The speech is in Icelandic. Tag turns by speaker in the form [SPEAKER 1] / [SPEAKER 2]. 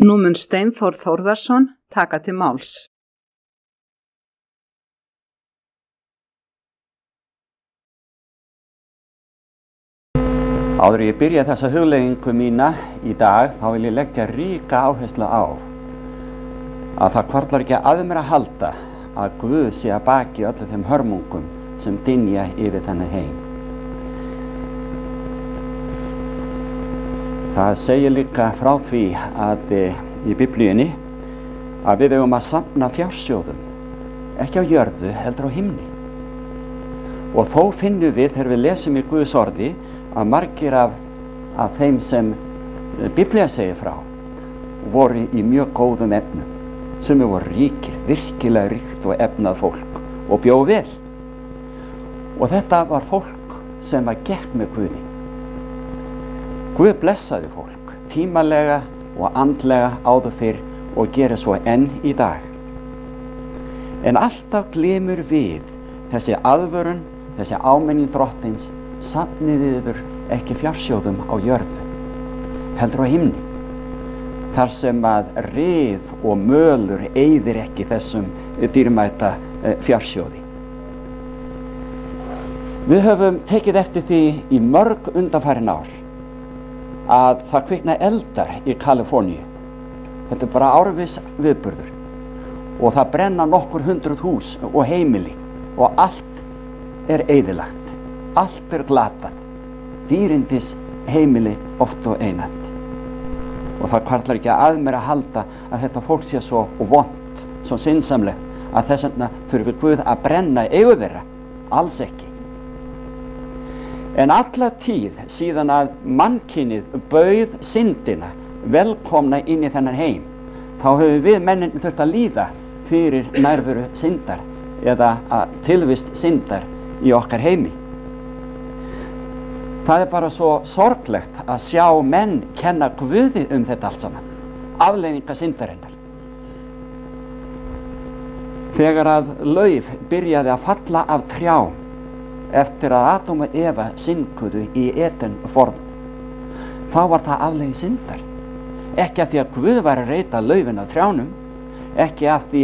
[SPEAKER 1] Nú mun Steinþór Þórðarson taka til máls.
[SPEAKER 2] Áður en ég byrja þessa hugleiðingu mína í dag, þá vil ég leggja ríka áherslu á að það hvarflar ekki að mér að halda að Guð sé að baki öllu þeim hörmungum sem dynja yfir þennan heim. Það segir líka frá því að í Biblíunni að við eigum að safna fjársjóðum, ekki á jörðu heldur á himni. Og þó finnum við þegar við lesum í Guðs orði að margir af þeim sem Biblía segir frá voru í mjög góðum efnum, sem voru ríkir, virkilega ríkt og efnað fólk og bjó vel. Og þetta var fólk sem var gekk með Guði. Guð blessaði fólk tímalega og andlega áður fyrr og gerir svo enn í dag. En alltaf gleymur við þessi aðvörun, þessi áminning Drottins: safnið yður ekki fjársjóðum á jörðu, heldur á himni, þar sem að ryð og mölur eyðir ekki þessum dýrmæta fjársjóði. Við höfum tekið eftir því í mörg undanfarin ár að það kvikna eldar í Kaliforníu. Þetta er bara árviss viðburður og það brenna nokkur 100 hús og heimili og allt er eyðilagt. Allt er glatað, dýrindis heimili oft og einat. Og það hvarflar ekki að mér að halda að þetta fólk sé svo vont, svo sinnsamlegt, að þess vegna þurfi Guð að brenna eigu þeirra. Alls ekki. En alla tíð síðan að mannkynið bauð syndina velkomna inn í þennan heim, þá höfum við mennin þurft að líða fyrir nærveru syndar eða tilvist syndar í okkar heimi. Það er bara svo sorglegt að sjá menn kenna Guði þetta allt saman, afleiðingar syndarinnar. Þegar að lauf byrjaði að falla af trjám eftir að Adam og Eva synguðu í Eden forðum, þá var það afleiðing syndar. Ekki af því að Guð var að reyta laufin af trjánum, ekki af því